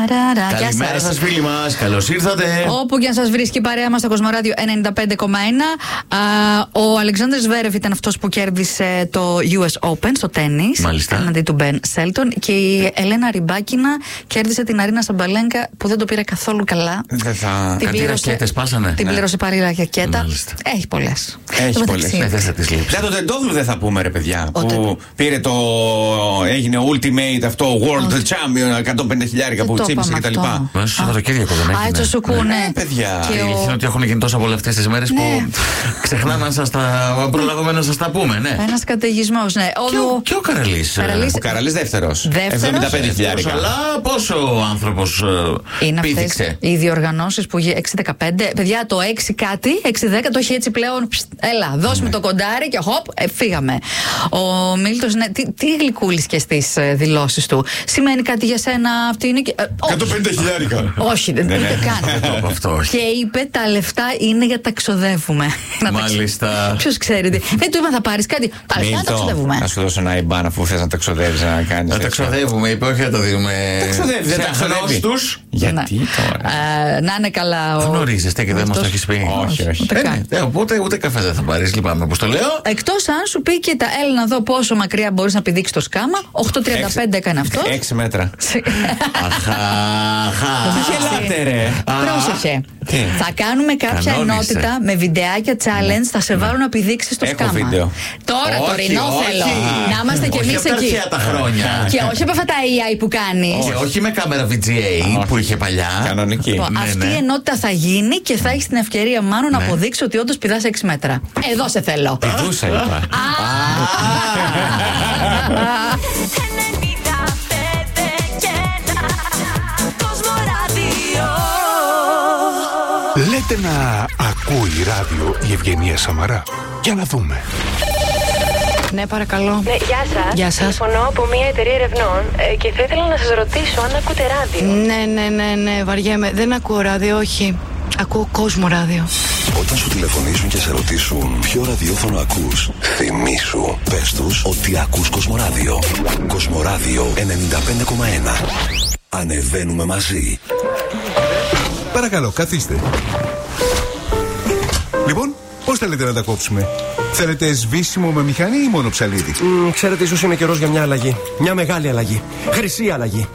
Καλημέρα σας φίλοι μας, καλώς ήρθατε. Όπου και αν σας βρίσκει η παρέα μας στο Κοσμοράδιο 95,1. Ο Αλεξάνδρ Σβέρεφ ήταν αυτός που κέρδισε το US Open στο τένις. Μάλιστα. Εναντί του Μπεν Σέλτον. Και η Ελένα Ριμπάκινα κέρδισε την Αρίνα Σαμπαλένκα που δεν το πήρε καθόλου καλά. Κάτι ρακέτες πάσανε. Την πλήρωσε πάρει ρακέτα. Μάλιστα. Έχει πολλές. Έχει πολλές. Δεν θα τις λείψει. Για τον Τεντόγλου δεν θα πούμε, ρε παιδιά. Που πήρε το. Έγινε Ultimate αυτό, World Champion, 150 χιλιάρικα που τσίπησε κτλ. Μέσα στο Σαββατοκύριακο δεν Α, έτσι σου ακούνε. Παιδιά. Η αλήθεια είναι ότι έχουν γίνει τόσο πολλά αυτές τις μέρες που ξεχνάμε να σας τα προλάβουμε να σας τα πούμε, ναι. Ένας καταιγισμός, ναι. Και ο Καραλής. Ο Καραλής δεύτερος. 75 χιλιάρικα. Αλλά πόσο ο άνθρωπος πήδηξε. Οι διοργανώσεις που 6-15. Παιδιά, το 6 κάτι, 6-10 το έχει έτσι πλέον. Έλα, δώσουμε το κοντάρι και χοπ, φύγαμε. Ο Μίλτος, ναι, τι γλυκούλης και στις δηλώσεις του. Σημαίνει κάτι για σένα αυτή είναι. 150 χιλιάρικα. Όχι, δεν ούτε καν. Και είπε τα λεφτά είναι για τα ξοδεύουμε. Μάλιστα. Ποιος ξέρει. Δεν του είπα θα πάρεις κάτι. Τα λεφτά τα ξοδεύουμε. Να σου δώσω ένα IBAN αφού θες να τα ξοδεύεις να κάνεις. Να τα ξοδεύουμε, είπε, όχι να το δίνουμε. Τα ξοδεύεις, δεν τα ξοδεύεις. Γιατί τώρα. Να είναι καλά. Γνωρίζεστε και δεν μας το έχεις πει. Όχι. Οπότε ούτε καφέ δεν θα πάρεις, λυπάμαι όπως το λέω. Εκτός αν σου πει, κοίτα, έλα να δω πόσο μακριά μπορείς να πηδήξεις το σκάμα. 8,35 έκανε αυτό. 6 μέτρα. Γελάτε, ρε. Πρόσεχε. Θα κάνουμε κάποια ενότητα με βιντεάκια challenge. Θα σε βάλουν να πηδήξεις το σκάμα. Τώρα, τωρινό θέλω. Να είμαστε κι εμείς εκεί. Και όχι από αυτά τα AI που κάνεις. Και όχι με κάμερα VGA που είχε παλιά. Κανονική. Αυτή η ενότητα θα γίνει και θα έχεις την ευκαιρία, μάλλον, να αποδείξει ότι όντως πηδάς 6 μέτρα. Εδώ σε θέλω. Πηδούσα, είπα. Λέτε να ακούει ράδιο η Ευγενία Σαμαρά. Για να δούμε. Ναι, παρακαλώ. Ναι, γεια σας. Γεια σας. Τηλεφωνώ από μια εταιρεία ερευνών και θα ήθελα να σας ρωτήσω αν ακούτε ράδιο. Ναι, βαριέμαι. Δεν ακούω ράδιο, όχι. Ακούω Κόσμο Ράδιο. Όταν σου τηλεφωνήσουν και σε ρωτήσουν ποιο ραδιόφωνο ακούς, θυμήσου, πες τους ότι ακούς Κοσμοράδιο. Κοσμοράδιο 95,1. Ανεβαίνουμε μαζί. Παρακαλώ, καθίστε. Λοιπόν, πώς θέλετε να τα κόψουμε? Θέλετε σβήσιμο με μηχανή ή μόνο ψαλίδι? Ξέρετε, ίσως είναι καιρός για μια αλλαγή. Μια μεγάλη αλλαγή. Χρυσή αλλαγή.